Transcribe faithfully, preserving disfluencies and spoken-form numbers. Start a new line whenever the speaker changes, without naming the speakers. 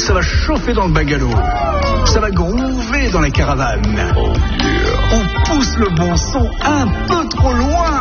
ça va chauffer dans le bungalow. Ça va groover dans la caravane.
Oh yeah.
On pousse le bon son un peu trop loin.